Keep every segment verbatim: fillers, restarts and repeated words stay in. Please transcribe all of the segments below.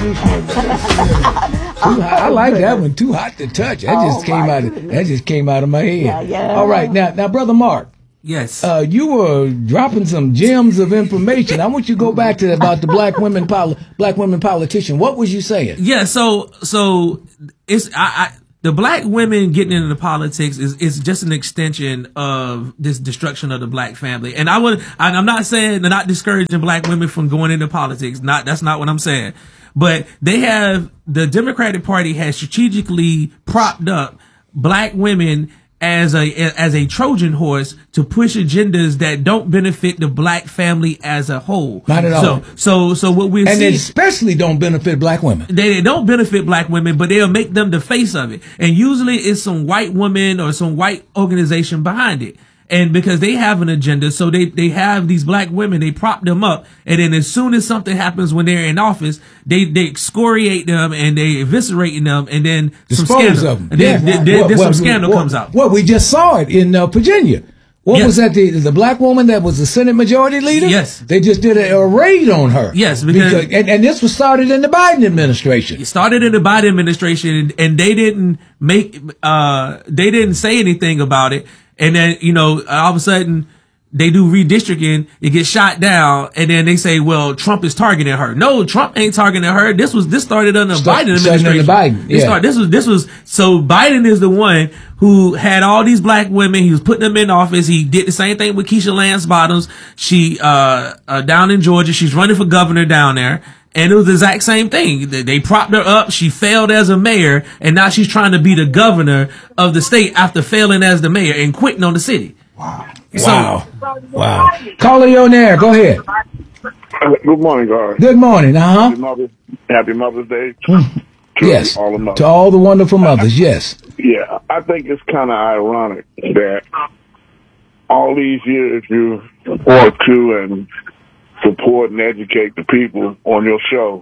Too hot. I like that one. Too hot to touch. That Oh, just came my out. Of, goodness. that just came out of my head. Yeah, yeah. All right, now, now, brother Mark. Yes. Uh, you were dropping some gems of information. I want you to go back to about the black women poli- black women politician. What was you saying? Yeah. So so it's I. I The black women getting into politics is, is just an extension of this destruction of the black family. And I would, I'm not saying they're not discouraging black women from going into politics. Not, that's not what I'm saying. But they have, the Democratic Party has strategically propped up black women as a, as a Trojan horse to push agendas that don't benefit the black family as a whole. Not at all. So, so, so what we're And seeing, they especially don't benefit black women. They, they don't benefit black women, but they'll make them the face of it. And usually it's some white woman or some white organization behind it. And because they have an agenda, so they, they have these black women, they prop them up. And then as soon as something happens when they're in office, they, they excoriate them and they eviscerate them and then some Dispose scandal. of them. And then, Yeah. then, then, Well, then well, some scandal well, comes out. Well, we just saw it in uh, Virginia. What Yes. was that? The, the black woman that was the Senate Majority Leader? Yes. They just did a, a raid on her. Yes, because- and, and this was started in the Biden administration. It started in the Biden administration and they didn't make, uh, they didn't say anything about it. And then, you know, all of a sudden they do redistricting, it gets shot down, and then they say, well, Trump is targeting her. No, Trump ain't targeting her. This was, this started under Start- Biden started administration. under Biden, It yeah. started- this was, this was, so Biden is the one who had all these black women. He was putting them in office. He did the same thing with Keisha Lance Bottoms. She, uh, uh, down in Georgia, she's running for governor down there. And it was the exact same thing. They, they propped her up. She failed as a mayor, and now she's trying to be the governor of the state after failing as the mayor and quitting on the city. Wow. So- wow. Wow. Caller, you on there. Go ahead. Good morning, guys. Good morning. Happy, Uh-huh. Mother's, Happy Mother's Day. Mm. To Yes. all the mothers. To all the wonderful mothers. Yes. Yeah, I think it's kind of ironic that all these years you work to and support and educate the people on your show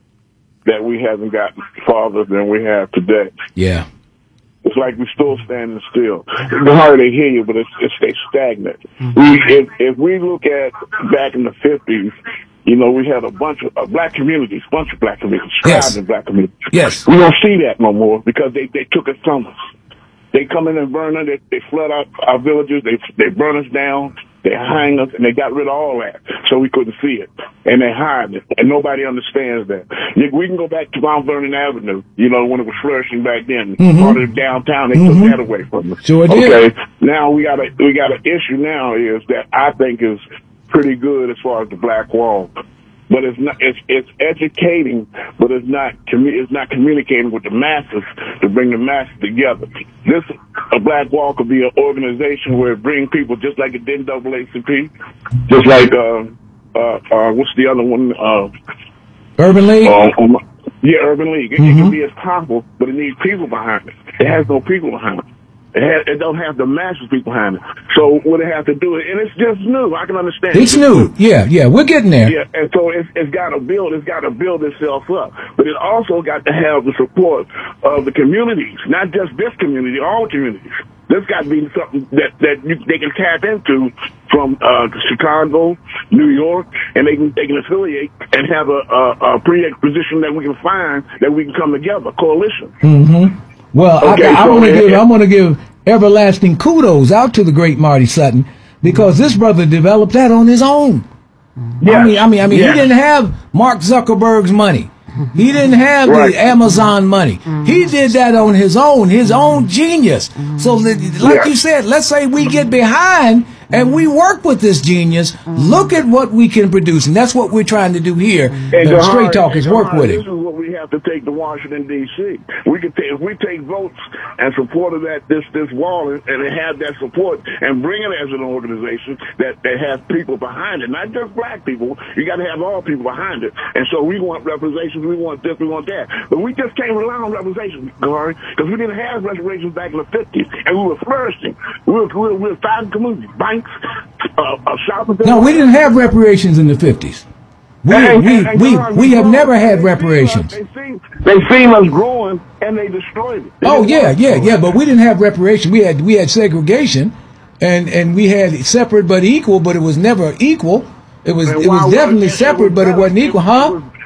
that we haven't gotten farther than we have today. Yeah. It's like we're still standing still. It's hard to hear you, but it's, it's they stagnant. We, if, if we look at back in the fifties, you know, we had a bunch of uh, black communities, bunch of black communities, Yes. tribes of black communities. Yes. We don't see that no more because they, they took it from us. They come in and burn us. They, they flood our, our villages. They they burn us down. They hang us, and they got rid of all that, so we couldn't see it. And they hide it, and nobody understands that. We can go back to Mount Vernon Avenue, you know, when it was flourishing back then. Mhm. Part of downtown, they Mhm. took that away from us. Sure did. Okay, now we got a we got an issue now is that I think is pretty good as far as the Black Wall. But it's not. It's it's educating, but it's not. commu- It's not communicating with the masses to bring the masses together. This a Black Wall could be an organization where it brings people just like it did in N double A C P, just like uh uh, uh what's the other one? Uh, Urban League. uh, um, yeah, Urban League. It, it Mhm. can be as powerful, but it needs people behind it. It has no people behind it. It, has, it don't have the masses people behind it. So what it has to do, and it's just new. I can understand. It's new. Yeah. Yeah. We're getting there. Yeah, and so it's, it's got to build. It's got to build itself up, but it also got to have the support of the communities, not just this community, all communities. There's got to be something that that you, they can tap into from uh, Chicago, New York, and they can they can affiliate and have a, a, a predisposition that we can find that we can come together, a coalition. Mm-hmm. Well, Okay, I, I so want to it- give I want to give everlasting kudos out to the great Marty Sutton because this brother developed that on his own. Yes. I mean, I mean, I mean, Yes. he didn't have Mark Zuckerberg's money. He didn't have Right. the Amazon money. He did that on his own, his own genius. So, that- like Yeah. you said, let's say we get behind and we work with this genius. Look at what we can produce, and that's what we're trying to do here. And The Jahar- Straight Talkers and work Jahar, with This it. is what we have to take to Washington D C. We could take if we take votes and support of that this this wall and, and have that support and bring it as an organization that that has people behind it, not just black people. You got to have all people behind it. And so we want representations. We want this. We want that. But we just can't rely on representations, Gary, because we didn't have representations back in the fifties, and we were flourishing. We were we were, we were five communities, banks, uh, uh, shopping. No, we didn't have reparations in the fifties. We, And- we, and- and we, Jahar, we have growing. never had They seen reparations. us- They seen, they seen us growing, and they destroyed it. They Oh didn't yeah, want yeah, us. yeah. But we didn't have reparation. We had we had segregation, and and we had separate but equal. But it was never equal. It was And it why was was definitely it? It separate, was but it better. wasn't equal, It huh? was-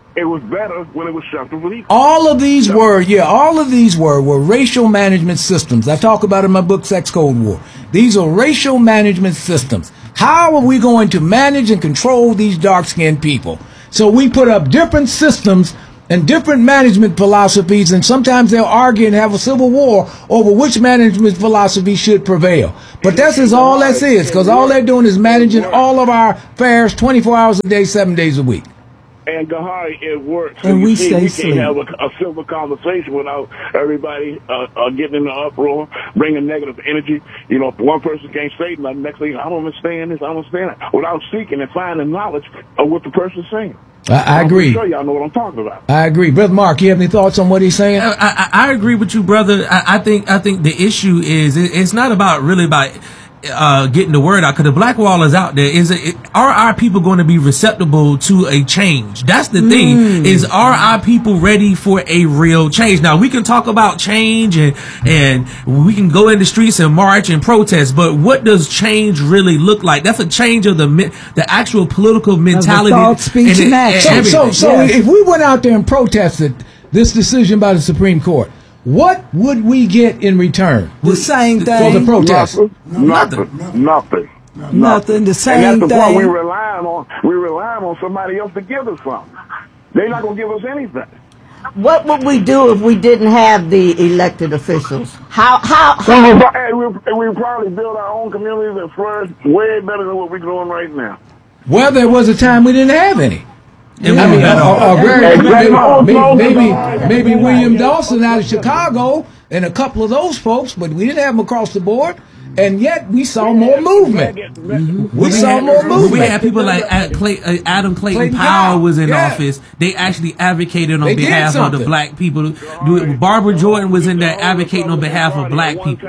It was better when it was shelter for equal. All of these were, yeah, all of these were, were racial management systems. I talk about in my book, Sex Code War. These are racial management systems. How are we going to manage and control these dark-skinned people? So we put up different systems and different management philosophies, and sometimes they'll argue and have a civil war over which management philosophy should prevail. But this is all this is, because all they're doing is managing all of our affairs twenty-four hours a day, seven days a week. And Gahari, it works. And you we see, stay we asleep. can't have a, a civil conversation without everybody uh, uh, getting in the uproar, bringing negative energy. You know, if one person can't say it, the next thing, I don't understand this, I don't understand that, without seeking and finding knowledge of what the person's saying. I, I agree. I'm sure y'all know what I'm talking about. I agree. Brother Mark, you have any thoughts on what he's saying? I, I, I agree with you, brother. I, I think I think the issue is it, it's not about really about uh, getting the word out, because the black wall is out there. Is it, are our people going to be receptible to a change? That's the thing. Mm. Is are our people ready for a real change? Now we can talk about change and and we can go in the streets and march and protest, but what does change really look like? That's a change of the the actual political mentality, thought, speech, and action. So, so, so Yes. if we went out there and protested this decision by the Supreme Court, what would we get in return The same for thing. the protest? Nothing. Nothing. Nothing. Nothing. The same And that's the point. We thing. relying on we relying on somebody else to give us something. They're not gonna give us anything. What would we do if we didn't have the elected officials? How, how, We would hey, we we probably build our own communities and flourish way better than what we're doing right now. Well, there was a time we didn't have any. And I we mean, were better uh, off. uh, very- Exactly. maybe, maybe, maybe William Dawson out of Chicago and a couple of those folks, but we didn't have them across the board, and yet we saw more movement. Mm-hmm. We saw more We movement. had people like Ad- Clay, uh, Adam Clayton, Clayton Powell Powell, was in yeah. office. They actually advocated on They did behalf of the something. black people. Do- Barbara Jordan was in there advocating on behalf of black people,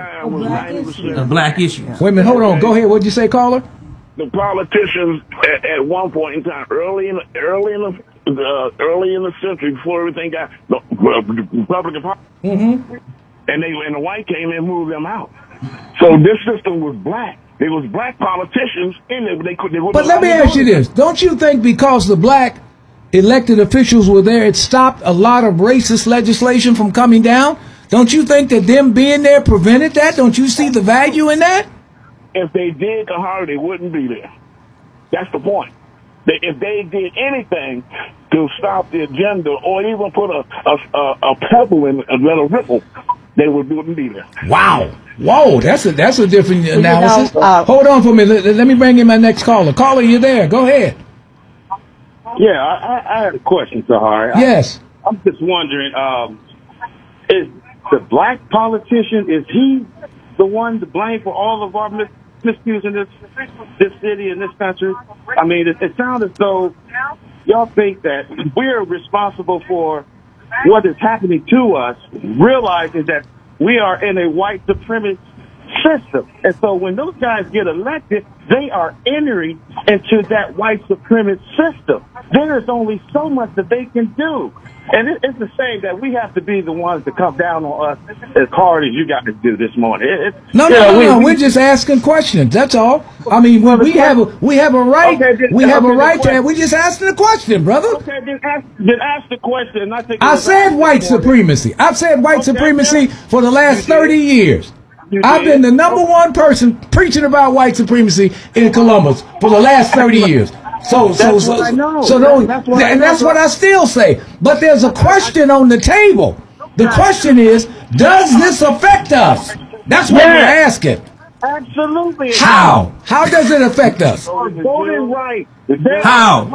of black issues. Wait a minute, hold on. Go ahead. What'd you say, caller? The politicians at, at one point in time, early in the, early in the uh, early in the century, before everything got the uh, Republican Party, Mm-hmm. and they and the white came in and moved them out. So this system was black. It was black politicians in there, but they could. They wouldn't But let me allow ask you them. this. Don't you think because the black elected officials were there, it stopped a lot of racist legislation from coming down? Don't you think that them being there prevented that? Don't you see the value in that? If they did the hard, they wouldn't be there. That's the point. They, if they did anything to stop the agenda, or even put a a, a, a pebble in and let a ripple, they would wouldn't be there. Wow. Whoa, that's a that's a different you analysis. know, uh, Hold on for me. Let, let me bring in my next caller. Caller, you there? Go ahead. Yeah, I, I, I had a question, Sahari. Yes. I, I'm just wondering, um, is the black politician, is he the one to blame for all of our mis- miscues in this this city and this country? I mean, it, it sounds as though y'all think that we're responsible for what is happening to us, realizing that we are in a white supremacist system. And so when those guys get elected, they are entering into that white supremacist system. There is only so much that they can do. And it, it's a shame that we have to be the ones to come down on us as hard as you got to do this morning. It, it, No, you no, know, no, we- no. we- We're just asking questions. That's all. I mean, we, we have a we have a right. Okay, then- We have a okay, right then to. We just asking a question, brother. Okay, then ask, then ask the question. And I think I said white supremacy. supremacy. I've said white Okay, supremacy yeah. for the last You did. thirty years. You I've did. been the number one person preaching about white supremacy in Columbus for the last thirty years. So, so, That's so, what I know. so don't, That's what I and that's know. what I still say. But there's a question on the table. The question is, does this affect us? That's what we're Yeah. asking. Absolutely. How? How does it affect us? Voting right. How?